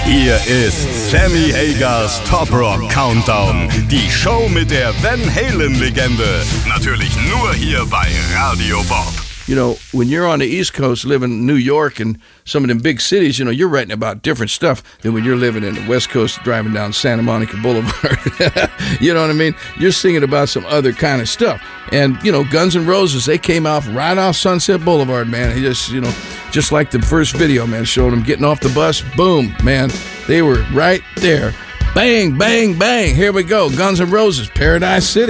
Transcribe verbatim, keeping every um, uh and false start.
Hier ist Sammy Hagers Top Rock Countdown. Die Show mit der Van Halen-Legende. Natürlich nur hier bei Radio Bob. You know, when you're on the East Coast living in New York and some of them big cities, you know, you're writing about different stuff than when you're living in the West Coast driving down Santa Monica Boulevard. You know what I mean? You're singing about some other kind of stuff. And, you know, Guns N' Roses, they came off right off Sunset Boulevard, man. He just, you know, just like the first video, man, showed them getting off the bus. Boom, man. They were right there. Bang, bang, bang. Here we go. Guns N' Roses, Paradise City.